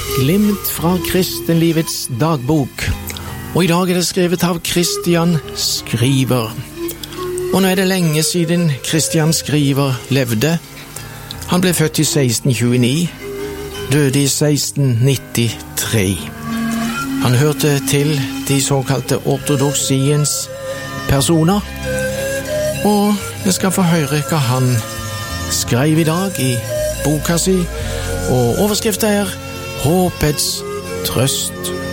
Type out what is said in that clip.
Glimt fra kristenlivets dagbok. Og i dag er det skrevet av Christian Skriver. Og nå er det lenge siden Christian Skriver levde. Han ble født i 1629, døde i 1693. Han hørte til de såkalte ortodoksiens personer. Og vi skal få høre hva han skrev i dag i boka si, og overskriften er Håpets trøst.